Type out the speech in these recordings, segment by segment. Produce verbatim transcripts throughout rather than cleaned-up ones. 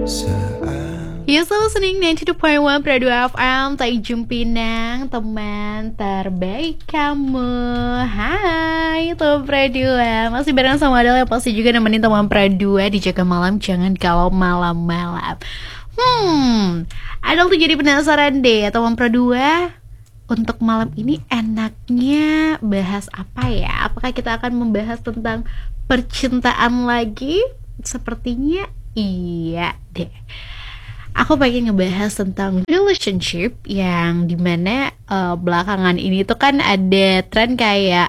You still listening ninety two point one Pradu F M. Taijung Pinang, teman terbaik kamu. Hai, teman Pradua. Masih bareng sama Adel yang pasti juga nemenin teman Pradua di Jaga Malam. Jangan kalau malam-malam. Hmm, Adel tuh jadi penasaran deh, teman Pradua. Untuk malam ini enaknya bahas apa ya? Apakah kita akan membahas tentang percintaan lagi? Sepertinya iya deh. Aku pengen ngebahas tentang relationship yang dimana uh, belakangan ini tuh kan ada tren kayak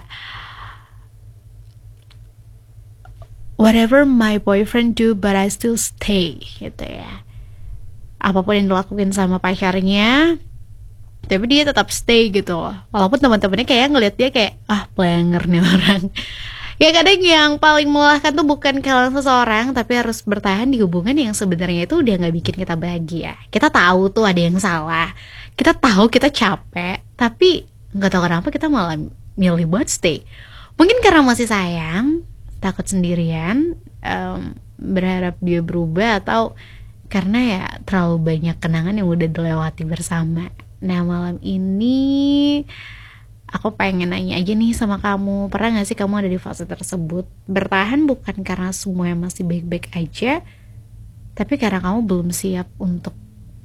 whatever my boyfriend do but I still stay gitu ya. Apapun yang dilakuin sama pacarnya, tapi dia tetap stay gitu. Walaupun teman-temannya kayak ngeliat dia kayak ah planger nih orang. Ya kadang yang paling melelahkan tuh bukan kehilangan seseorang, tapi harus bertahan di hubungan yang sebenarnya itu udah gak bikin kita bahagia. Kita tahu tuh ada yang salah, kita tahu kita capek, tapi gak tahu kenapa kita malah milih buat stay. Mungkin karena masih sayang, takut sendirian, um, berharap dia berubah, atau karena ya terlalu banyak kenangan yang udah dilewati bersama. Nah malam ini aku pengen nanya aja nih sama kamu, pernah gak sih kamu ada di fase tersebut? Bertahan bukan karena semuanya masih baik-baik aja, tapi karena kamu belum siap untuk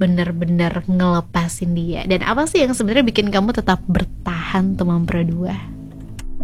benar-benar ngelepasin dia. Dan apa sih yang sebenarnya bikin kamu tetap bertahan, teman Pradua?